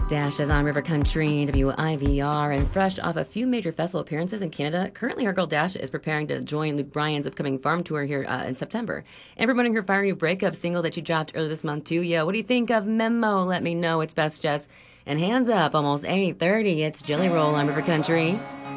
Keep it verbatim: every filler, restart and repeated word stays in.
Dash is on River Country, W I V R, and fresh off a few major festival appearances in Canada, currently our girl Dash is preparing to join Luke Bryan's upcoming farm tour here uh, in September. And promoting her fire new breakup single that she dropped earlier this month too. Yo, what do you think of Memo? Let me know. It's Best Jess. And hands up, almost eight thirty. It's Jelly Roll on River Country.